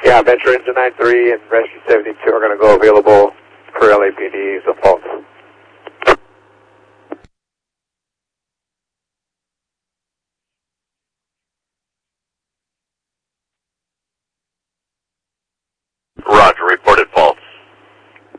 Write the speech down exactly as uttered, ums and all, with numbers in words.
Yeah, Venture Engine nine three and Rescue seventy-two are going to go available for L A P D, so